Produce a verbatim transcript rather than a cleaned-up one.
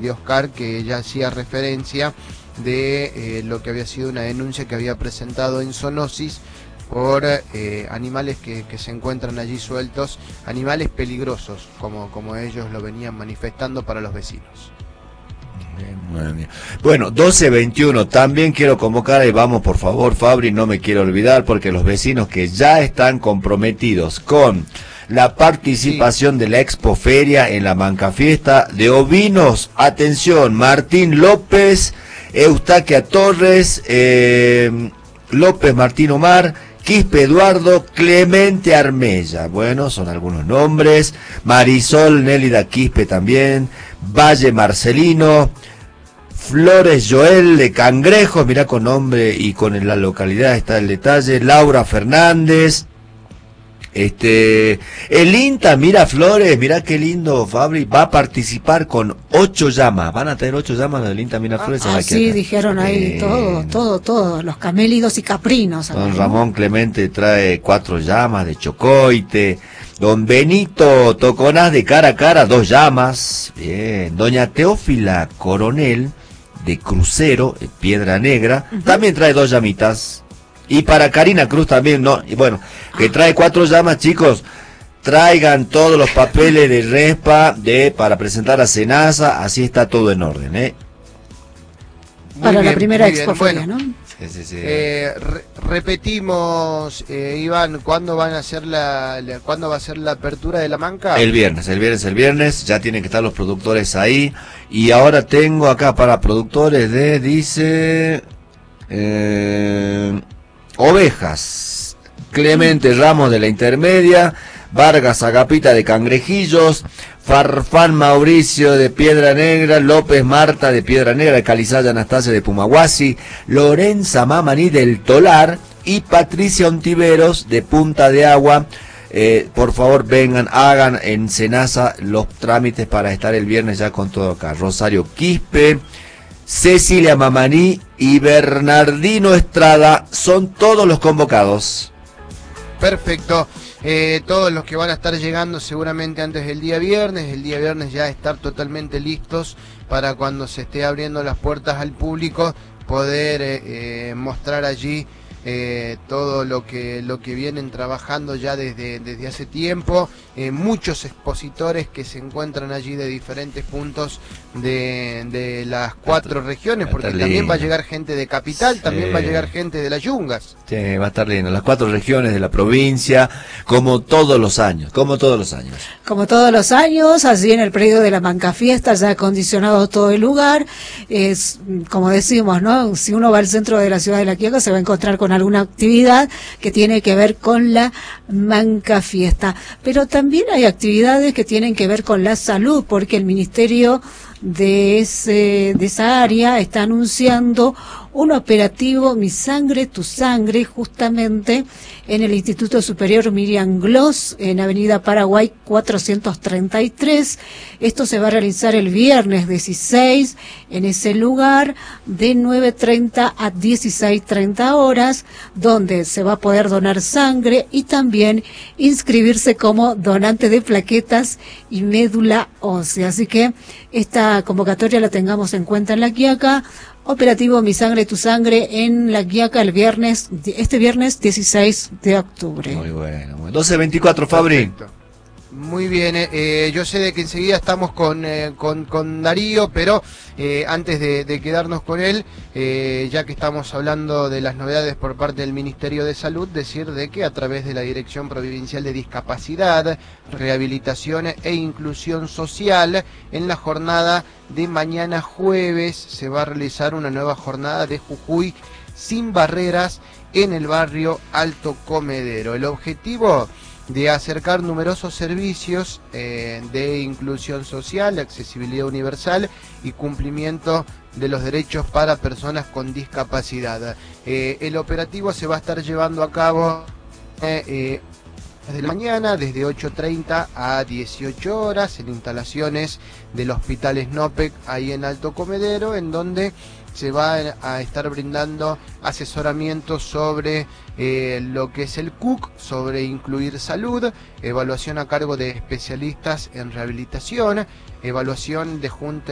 de Oscar, que ella hacía referencia de eh, lo que había sido una denuncia que había presentado en Zoonosis por eh, animales que, que se encuentran allí sueltos, animales peligrosos, como, como ellos lo venían manifestando para los vecinos. Bueno, doce veintiuno, también quiero convocar, y vamos por favor Fabri, no me quiero olvidar, porque los vecinos que ya están comprometidos con la participación sí. de la Expoferia en la Mancafiesta de ovinos, atención, Martín López, Eustaquia Torres, eh, López Martín Omar, Quispe Eduardo, Clemente Armella, bueno, son algunos nombres, Marisol Nélida Quispe también, Valle Marcelino, Flores Joel de Cangrejos, mirá con nombre y con la localidad está el detalle, Laura Fernández, este, el INTA, mira Flores, mira qué lindo Fabri, va a participar con ocho llamas, van a tener ocho llamas del INTA Miraflores. Ah, sí, dijeron ahí, eh, todo, todo, todo, los camélidos y caprinos. Don ¿no? Ramón Clemente trae cuatro llamas de Chocoite, don Benito Toconás de Cara a Cara, dos llamas, bien, doña Teófila Coronel de Crucero, Piedra Negra, uh-huh. también trae dos llamitas. Y para Karina Cruz también, no, y bueno, que trae cuatro llamas, chicos, traigan todos los papeles de respa de para presentar a Senasa, así está todo en orden, ¿eh? Para bien, la primera Expoferia, bueno, ¿no? Sí, sí, sí. Eh, re repetimos, eh, Iván, ¿cuándo van a hacer la, la, cuándo va a ser la apertura de la Manca? El viernes, el viernes, el viernes, ya tienen que estar los productores ahí, y ahora tengo acá para productores de, dice, eh... Ovejas, Clemente Ramos de la Intermedia, Vargas Agapita de Cangrejillos, Farfán Mauricio de Piedra Negra, López Marta de Piedra Negra, Calizaya Anastasia de Pumahuasi, Lorenza Mamaní del Tolar y Patricia Ontiveros de Punta de Agua. Eh, por favor vengan, hagan en Senasa los trámites para estar el viernes ya con todo acá. Rosario Quispe, Cecilia Mamaní y Bernardino Estrada son todos los convocados. Perfecto, eh, todos los que van a estar llegando seguramente antes del día viernes, el día viernes ya estar totalmente listos para cuando se esté abriendo las puertas al público poder eh, eh, mostrar allí eh, todo lo que lo que vienen trabajando ya desde, desde hace tiempo, eh, muchos expositores que se encuentran allí de diferentes puntos de, de las cuatro regiones, porque también va a llegar gente de Capital, también sí. va a llegar gente de las Yungas. Sí, va a estar lindo, las cuatro regiones de la provincia, como todos los años, como todos los años. Como todos los años, allí en el predio de la Mancafiesta, ya acondicionado todo el lugar, es como decimos, ¿no? Si uno va al centro de la ciudad de La Quiaca se va a encontrar con alguna actividad que tiene que ver con la Mancafiesta, pero también hay actividades que tienen que ver con la salud, porque el Ministerio de, ese, de esa área está anunciando un operativo Mi Sangre, Tu Sangre, justamente en el Instituto Superior Miriam Gloss, en Avenida Paraguay cuatrocientos treinta y tres. Esto se va a realizar el viernes dieciséis en ese lugar de nueve treinta a dieciséis treinta horas, donde se va a poder donar sangre y también inscribirse como donante de plaquetas y médula ósea. Así que esta convocatoria la tengamos en cuenta en La Quiaca. Operativo Mi Sangre, Tu Sangre en La Quiaca el viernes, este viernes dieciséis de octubre. Muy bueno. doce veinticuatro, Fabri. Perfecto. Muy bien, eh, yo sé de que enseguida estamos con, eh, con, con Darío, pero eh, antes de, de quedarnos con él, eh, ya que estamos hablando de las novedades por parte del Ministerio de Salud, decir de que a través de la Dirección Provincial de Discapacidad, Rehabilitación e Inclusión Social, en la jornada de mañana jueves se va a realizar una nueva jornada de Jujuy sin barreras en el barrio Alto Comedero. El objetivo de acercar numerosos servicios eh, de inclusión social, accesibilidad universal y cumplimiento de los derechos para personas con discapacidad. Eh, el operativo se va a estar llevando a cabo eh, eh, desde la mañana, desde ocho treinta a dieciocho horas, en instalaciones del Hospital Snopec, ahí en Alto Comedero, en donde se va a estar brindando asesoramiento sobre eh, lo que es el C U C, sobre incluir salud, evaluación a cargo de especialistas en rehabilitación, evaluación de junta